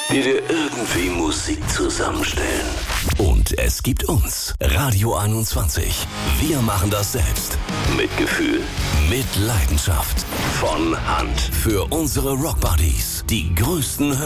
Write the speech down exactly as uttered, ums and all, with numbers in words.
die dir irgendwie Musik zusammenstellen. Und es gibt uns, Radio einundzwanzig. Wir machen das selbst. Mit Gefühl. Mit Leidenschaft. Von Hand. Für unsere Rockbuddies. Die größten